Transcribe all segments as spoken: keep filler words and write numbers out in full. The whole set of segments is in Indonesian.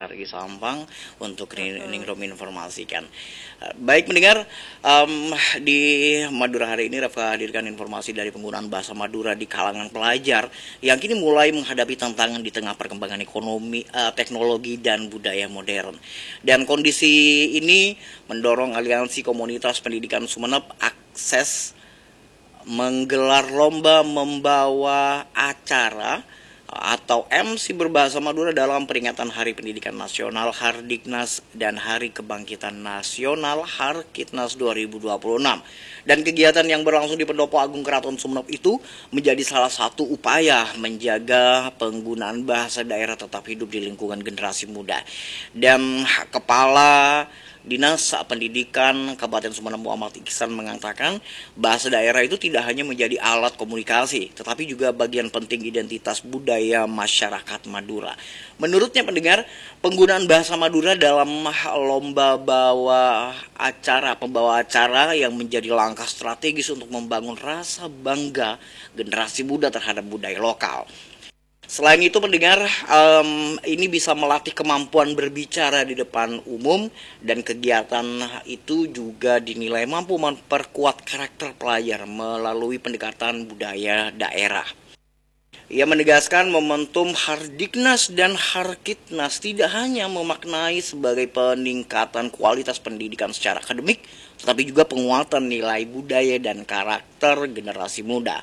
R I Sampang untuk Mm-mm. Ningrum informasikan. Uh, baik mendengar, um, di Madura hari ini Rafa hadirkan informasi dari penggunaan bahasa Madura di kalangan pelajar yang kini mulai menghadapi tantangan di tengah perkembangan ekonomi, uh, teknologi dan budaya modern. Dan kondisi ini mendorong aliansi komunitas pendidikan Sumeneb Akses menggelar lomba membawa acara atau M C berbahasa Madura dalam peringatan Hari Pendidikan Nasional Hardiknas dan Hari Kebangkitan Nasional Harkitnas dua ribu dua puluh enam. Dan kegiatan yang berlangsung di Pendopo Agung Keraton Sumeneb itu menjadi salah satu upaya menjaga penggunaan bahasa daerah tetap hidup di lingkungan generasi muda. Dan Kepala Dinas Pendidikan Kabupaten Sumeneb Muhammad Iksan mengatakan bahasa daerah itu tidak hanya menjadi alat komunikasi, tetapi juga bagian penting identitas budaya masyarakat Madura. Menurutnya pendengar, penggunaan bahasa Madura dalam lomba bawa acara, pembawa acara yang menjadi langkah strategis untuk membangun rasa bangga generasi muda terhadap budaya lokal. Selain itu pendengar, um, ini bisa melatih kemampuan berbicara di depan umum dan kegiatan itu juga dinilai mampu memperkuat karakter pelajar melalui pendekatan budaya daerah. Ia menegaskan momentum Hardiknas dan Harkitnas tidak hanya memaknai sebagai peningkatan kualitas pendidikan secara akademik, tetapi juga penguatan nilai budaya dan karakter generasi muda.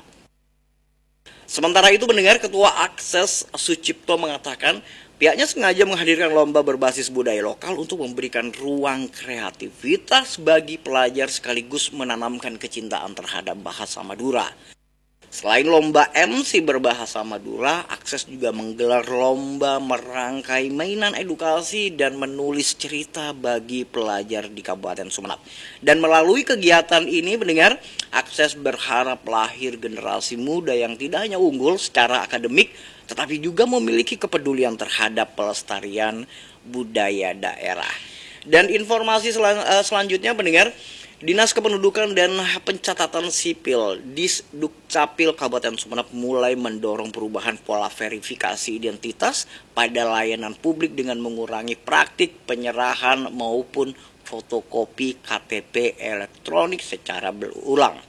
Sementara itu mendengar Ketua Akses Sucipto mengatakan pihaknya sengaja menghadirkan lomba berbasis budaya lokal untuk memberikan ruang kreativitas bagi pelajar sekaligus menanamkan kecintaan terhadap bahasa Madura. Selain lomba M C berbahasa Madura, Akses juga menggelar lomba merangkai mainan edukasi dan menulis cerita bagi pelajar di Kabupaten Sumeneb. Dan melalui kegiatan ini mendengar, Akses berharap lahir generasi muda yang tidak hanya unggul secara akademik, tetapi juga memiliki kepedulian terhadap pelestarian budaya daerah. Dan informasi selan, uh, selanjutnya mendengar, Dinas Kependudukan dan Pencatatan Sipil Disdukcapil Kabupaten Sumeneb mulai mendorong perubahan pola verifikasi identitas pada layanan publik dengan mengurangi praktik penyerahan maupun fotokopi K T P elektronik secara berulang.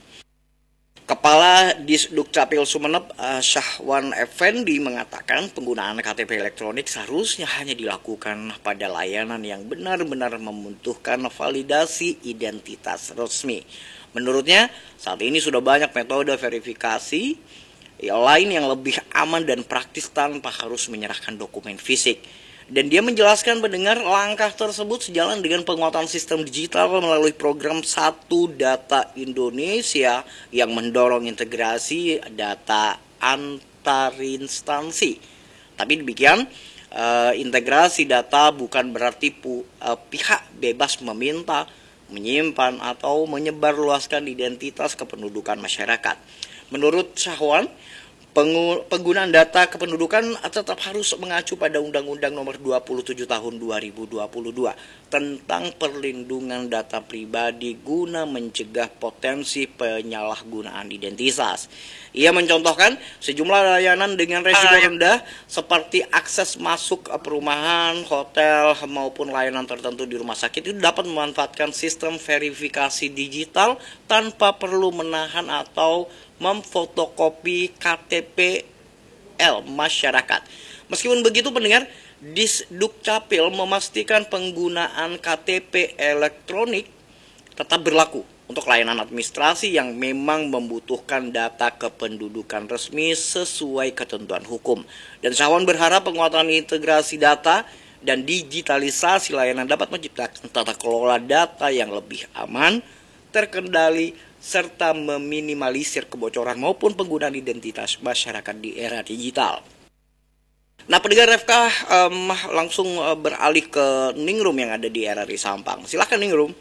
Kepala Disdukcapil Sumeneb uh, Syahwan Effendi mengatakan penggunaan K T P elektronik seharusnya hanya dilakukan pada layanan yang benar-benar membutuhkan validasi identitas resmi. Menurutnya, saat ini sudah banyak metode verifikasi lain yang lebih aman dan praktis tanpa harus menyerahkan dokumen fisik. Dan dia menjelaskan mendengar langkah tersebut sejalan dengan penguatan sistem digital melalui program Satu Data Indonesia yang mendorong integrasi data antar instansi. Tapi demikian, eh, integrasi data bukan berarti pu, eh, pihak bebas meminta, menyimpan atau menyebarluaskan identitas kependudukan masyarakat. Menurut Syahwan, penggunaan data kependudukan tetap harus mengacu pada Undang-Undang Nomor dua puluh tujuh Tahun dua ribu dua puluh dua tentang perlindungan data pribadi guna mencegah potensi penyalahgunaan identitas. Ia mencontohkan sejumlah layanan dengan resiko rendah seperti akses masuk perumahan, hotel maupun layanan tertentu di rumah sakit itu dapat memanfaatkan sistem verifikasi digital tanpa perlu menahan atau memfotokopi K T P L masyarakat. Meskipun begitu pendengar, Disdukcapil memastikan penggunaan K T P elektronik tetap berlaku untuk layanan administrasi yang memang membutuhkan data kependudukan resmi sesuai ketentuan hukum. Dan Syahwan berharap penguatan integrasi data dan digitalisasi layanan dapat menciptakan tata kelola data yang lebih aman, terkendali, serta meminimalisir kebocoran maupun penggunaan identitas masyarakat di era digital. Nah, pendengar F K um, langsung uh, beralih ke Ningrum yang ada di R R I Sampang. Silakan Ningrum.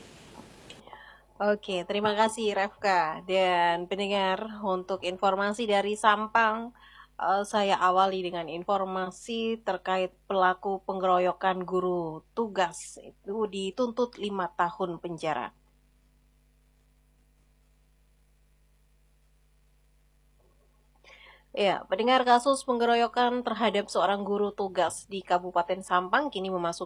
Oke, terima kasih Refka. Dan pendengar, untuk informasi dari Sampang, eh, saya awali dengan informasi terkait pelaku pengeroyokan guru tugas itu dituntut lima tahun penjara. Ya, pendengar, kasus pengeroyokan terhadap seorang guru tugas di Kabupaten Sampang kini memasuki